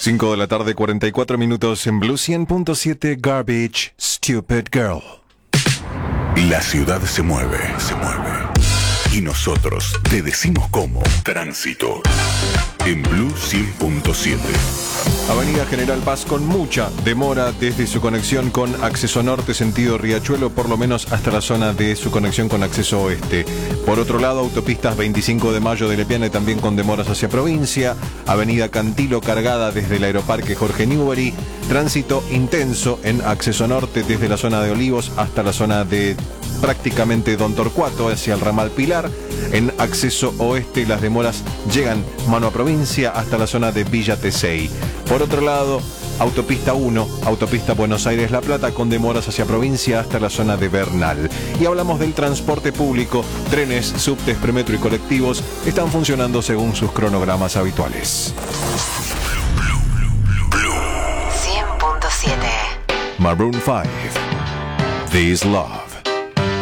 5 de la tarde, 44 minutos en Blue 100.7 Garbage, Stupid Girl. La ciudad se mueve. Y nosotros te decimos cómo. Tránsito. En Blue 100.7. Avenida General Paz con mucha demora desde su conexión con Acceso Norte, sentido Riachuelo, por lo menos hasta la zona de su conexión con Acceso Oeste. Por otro lado, autopistas 25 de Mayo de Lepiane también con demoras hacia provincia. Avenida Cantilo cargada desde el Aeroparque Jorge Newbery. Tránsito intenso en Acceso Norte desde la zona de Olivos hasta la zona de prácticamente Don Torcuato hacia el ramal Pilar. En Acceso Oeste las demoras llegan mano a provincia hasta la zona de Villa Tesey. Por otro lado, Autopista 1, Autopista Buenos Aires-La Plata con demoras hacia provincia hasta la zona de Bernal. Y hablamos del transporte público. Trenes, subtes, premetro y colectivos están funcionando según sus cronogramas habituales. Blue 100.7 Maroon 5, This Love.